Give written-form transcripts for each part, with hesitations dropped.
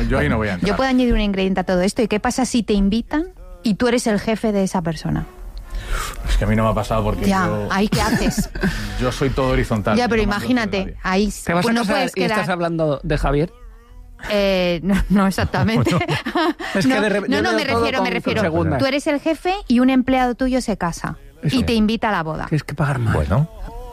yo ahí no voy a entrar. Yo puedo añadir un ingrediente a todo esto. ¿Y qué pasa si te invitan y tú eres el jefe de esa persona? Es que a mí no me ha pasado porque Ya, yo... ¿ahí qué haces? Yo soy todo horizontal. Ya, pero no mando imagínate, ahí ¿Te vas pues a no casar puedes y estás quedar... hablando de Javier? No exactamente. Es que yo me leo todo refiero. con segundas. Tú eres el jefe y un empleado tuyo se casa Eso y es. te invita a la boda. Tienes que pagar más. Bueno,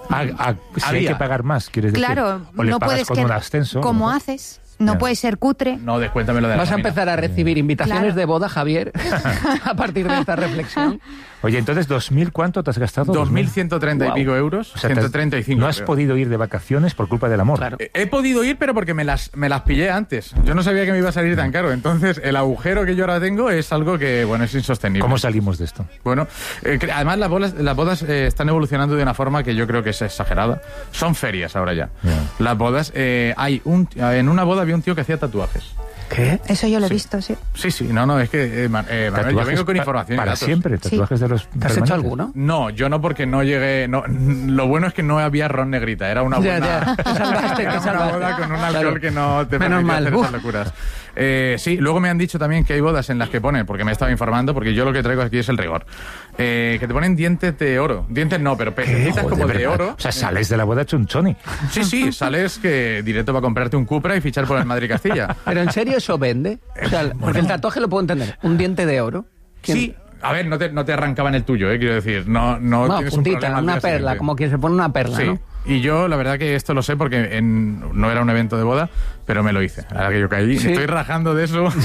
si hay que pagar más, ¿quieres decir? Claro, O le no pagas puedes con un ascenso. ¿Cómo ¿no? haces? No Ya. puedes ser cutre. No, descuéntamelo de la Vas a nómina. empezar a recibir invitaciones Claro. de boda, Javier, a partir de esta reflexión. Oye, entonces, ¿2.000 cuánto te has gastado? 2.130 y Wow. pico euros, O sea, 135. no has creo. podido ir de vacaciones por culpa del amor. Claro. He podido ir, pero porque me las pillé antes. Yo no sabía que me iba a salir tan caro. Entonces, el agujero que yo ahora tengo es algo que, bueno, es insostenible. ¿Cómo salimos de esto? Bueno, además las bodas están evolucionando de una forma que yo creo que es exagerada. Son ferias ahora ya. Ya. Las bodas, en una boda había un tío que hacía tatuajes. ¿Qué? Eso yo lo he visto, sí. Sí, no, es que, Manuel, yo ¿Tatuajes vengo con información y para datos. siempre? ¿Tatuajes de los ¿Te has hecho permanentes? alguno? No, yo no, porque no llegué... No, lo bueno es que no había ron negrita, era una Ya, buena... ya. Te salvaste, era te una salvaste. boda con un alcohol Claro. que no te Menos permitía mal. hacer Uf. esas locuras. Sí, luego me han dicho también que hay bodas en las que ponen, porque me he estado informando, porque yo lo que traigo aquí es el rigor, que te ponen dientes de oro. Dientes no, pero pececitas como de ¿verdad? oro. O sea, sales de la boda hecho un choni. Sí, sales que directo va a comprarte un Cupra y fichar por el Madrid-Castilla. ¿Pero en serio eso vende? O sea, porque el tatuaje lo puedo entender. Un diente de oro. ¿Quién? Sí, a ver, no te arrancaban el tuyo, quiero decir. No No, tienes un puntita, problema al una día perla, siguiente. como quien se pone una perla, Sí, ¿no? y yo la verdad que esto lo sé porque no era un evento de boda, pero me lo hice. Ahora que yo caí, Sí. estoy rajando de eso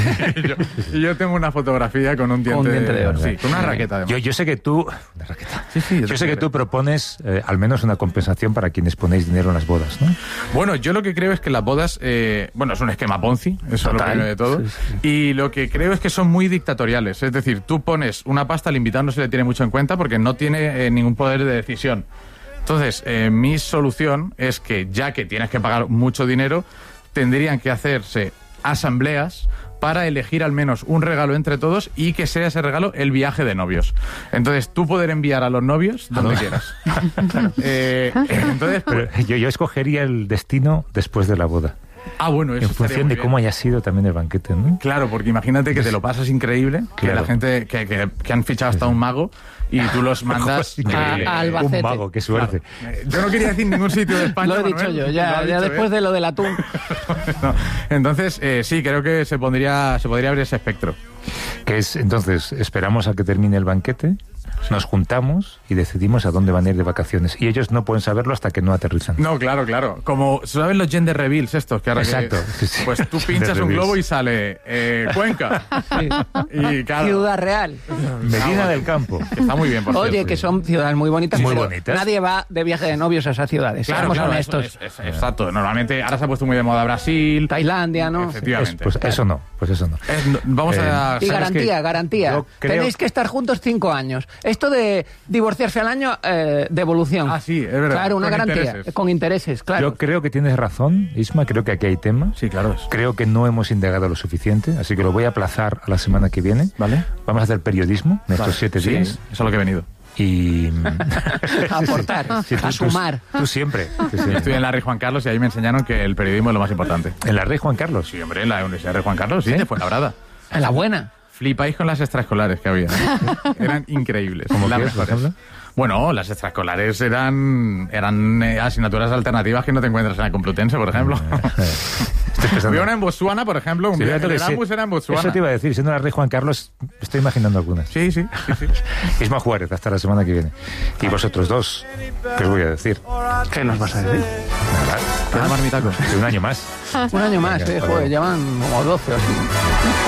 y yo tengo una fotografía con un diente, de oro. Sí, con una raqueta además. Yo sé que tú... Una raqueta. Sí, Yo sé que tú propones al menos una compensación para quienes ponéis dinero en las bodas, ¿no? Bueno, yo lo que creo es que las bodas, es un esquema Ponzi, eso es lo Total. primero de todo. Sí. Y lo que creo es que son muy dictatoriales. Es decir, tú pones una pasta, al invitado no se le tiene mucho en cuenta porque no tiene ningún poder de decisión. Entonces, mi solución es que, ya que tienes que pagar mucho dinero, tendrían que hacerse asambleas para elegir al menos un regalo entre todos y que sea ese regalo el viaje de novios. Entonces, tú poder enviar a los novios donde quieras. Entonces, Pero yo escogería el destino después de la boda. bueno, eso En función de cómo haya sido también el banquete, ¿no? Claro, porque imagínate que te lo pasas increíble, que Claro. la gente que han fichado hasta un mago y tú los mandas Increíble. a Albacete. Un mago, qué suerte. Yo no quería decir ningún sitio de España. Lo he dicho Manuel, yo, lo ya ha dicho después él. de lo del atún. No. Entonces, sí, creo que se podría abrir ese espectro. Que es, entonces, esperamos a que termine el banquete, nos juntamos y decidimos a dónde van a ir de vacaciones. Y ellos no pueden saberlo hasta que no aterrizan. No, claro. Como, ¿sabes los gender reveals estos? Que ahora Exacto. Que, Sí. pues tú pinchas Gender un reveals. globo y sale Cuenca. Sí. Y claro, Ciudad Real. Medina del Campo. que está muy bien, por Oye, cierto. que son ciudades muy bonitas. Muy pero bonitas. Nadie va de viaje de novios a esas ciudades. Claro, Seamos claro, honestos. exacto. Normalmente ahora se ha puesto muy de moda Brasil. Tailandia, ¿no? Efectivamente. Pues eso no. Vamos a... Y ¿sabes garantía, qué? garantía. Yo creo- Tenéis que estar juntos 5 años. Esto de divorciarse al año, devolución. Ah, sí, es verdad. Claro, una Con garantía. intereses. Con intereses, claro. Yo creo que tienes razón, Isma, creo que aquí hay tema. Sí, claro. Creo que no hemos indagado lo suficiente, así que lo voy a aplazar a la semana que viene. ¿Vale? Vamos a hacer periodismo en estos 7 Sí, días. eso es a lo que he venido. Y... A aportar, a sumar. Tú siempre. Estudié en la Rey Juan Carlos y ahí me enseñaron que el periodismo es lo más importante. ¿En la Rey Juan Carlos? Sí, hombre, en la Universidad Rey Juan Carlos, sí, de Fuenlabrada. En la buena. Flipáis con las extraescolares que había. Eran increíbles. ¿Cómo Las qué, por mejores. ejemplo? Bueno, las extraescolares eran asignaturas alternativas que no te encuentras en la Complutense, por ejemplo. Estoy pensando. Había una en Botsuana, por ejemplo. Sí, El fíjate que sí. Erasmus era en Botsuana. Eso te iba a decir, siendo la Rey Juan Carlos, estoy imaginando algunas. Sí. Isma Juárez, hasta la semana que viene. Y vosotros dos, ¿qué os voy a decir? ¿Qué nos vas a decir? Nada, ¿Qué marmitacos? de un año más. Un año más, Venga, hasta joder, luego. llevan como 12 o así.